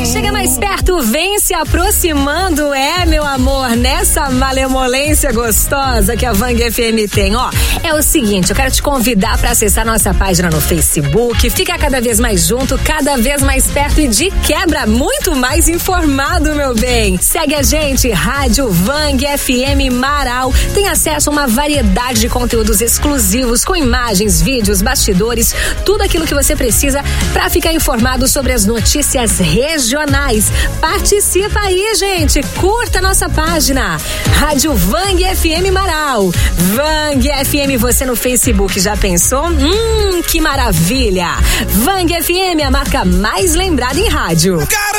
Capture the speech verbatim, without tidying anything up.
Chega mais perto, vem se aproximando, é, meu amor, nessa malemolência gostosa que a Vang F M tem. Ó, é o seguinte, eu quero te convidar para acessar nossa página no Facebook, ficar cada vez mais junto, cada vez mais perto e de quebra muito mais informado, meu bem. Segue a gente, Rádio Vang F M Marau. Tem acesso a uma variedade de conteúdos exclusivos com imagens, vídeos, bastidores, tudo aquilo que você precisa para ficar informado sobre as notícias regionais. Participa aí, gente. Curta nossa página. Rádio Vang F M Marau. Vang F M, você no Facebook, já pensou? Hum, que maravilha! Vang F M, a marca mais lembrada em rádio.